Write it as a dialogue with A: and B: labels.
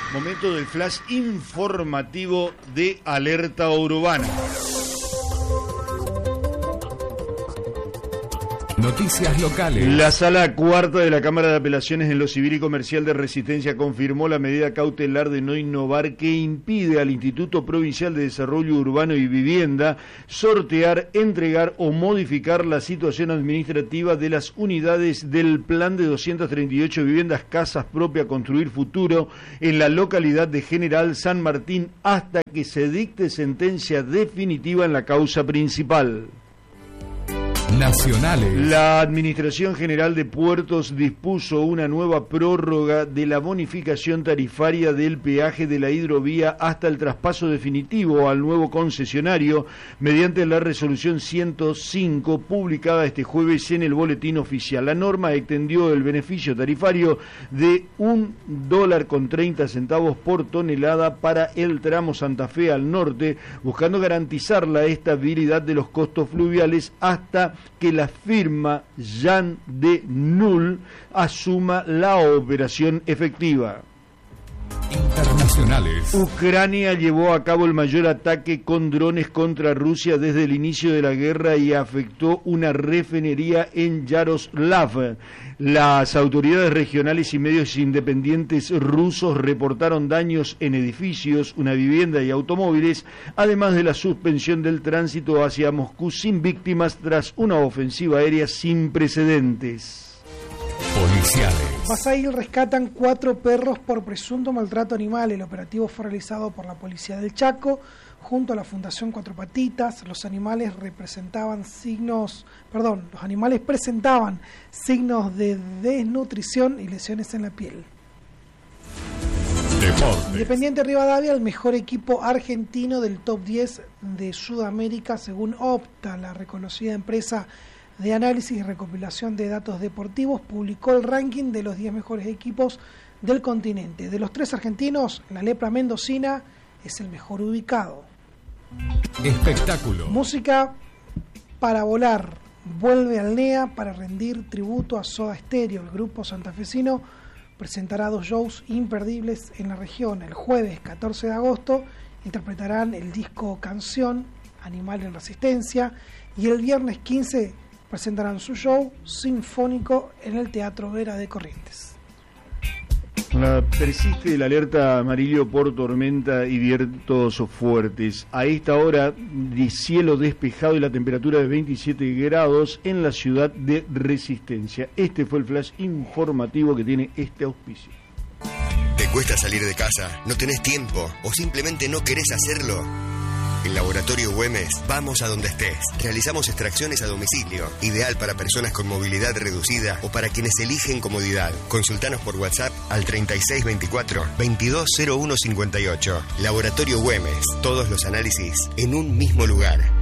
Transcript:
A: Momento del flash informativo de Alerta Urbana.
B: Noticias locales.
A: La Sala Cuarta de la Cámara de Apelaciones en lo Civil y Comercial de Resistencia confirmó la medida cautelar de no innovar que impide al Instituto Provincial de Desarrollo Urbano y Vivienda sortear, entregar o modificar la situación administrativa de las unidades del Plan de 238 viviendas casas propia construir futuro en la localidad de General San Martín hasta que se dicte sentencia definitiva en la causa principal.
B: Nacionales.
A: La Administración General de Puertos dispuso una nueva prórroga de la bonificación tarifaria del peaje de la hidrovía hasta el traspaso definitivo al nuevo concesionario mediante la resolución 105 publicada este jueves en el Boletín Oficial. La norma extendió el beneficio tarifario de $1.30 por tonelada para el tramo Santa Fe al norte, buscando garantizar la estabilidad de los costos fluviales hasta que la firma Jan de Null asuma la operación efectiva.
B: Internacionales.
A: Ucrania llevó a cabo el mayor ataque con drones contra Rusia desde el inicio de la guerra y afectó una refinería en Yaroslav. Las autoridades regionales y medios independientes rusos reportaron daños en edificios, una vivienda y automóviles, además de la suspensión del tránsito hacia Moscú sin víctimas tras una ofensiva aérea sin precedentes.
B: Policiales.
C: Masail rescatan 4 perros por presunto maltrato animal. El operativo fue realizado por la Policía del Chaco junto a la Fundación Cuatro Patitas. Los animales presentaban signos de desnutrición y lesiones en la piel.
B: Deportes.
C: Independiente Rivadavia, el mejor equipo argentino del top 10 de Sudamérica según Opta, la reconocida empresa de análisis y recopilación de datos deportivos, publicó el ranking de los 10 mejores equipos del continente. De los 3 argentinos, la Lepra Mendocina es el mejor ubicado.
B: Espectáculo.
C: Música para volar. Vuelve al NEA para rendir tributo a Soda Stereo. El grupo santafesino presentará 2 shows imperdibles en la región. El jueves 14 de agosto interpretarán el disco Canción, Animal en Resistencia, y el viernes 15 presentarán su show sinfónico en el Teatro Vera de Corrientes.
A: Persiste la alerta amarillo por tormenta y vientos fuertes. A esta hora, de cielo despejado y la temperatura de 27 grados en la ciudad de Resistencia. Este fue el flash informativo que tiene este auspicio.
D: ¿Te cuesta salir de casa? ¿No tenés tiempo? ¿O simplemente no querés hacerlo? En Laboratorio Güemes, vamos a donde estés. Realizamos extracciones a domicilio, ideal para personas con movilidad reducida o para quienes eligen comodidad. Consultanos por WhatsApp al 3624-220158. Laboratorio Güemes, todos los análisis en un mismo lugar.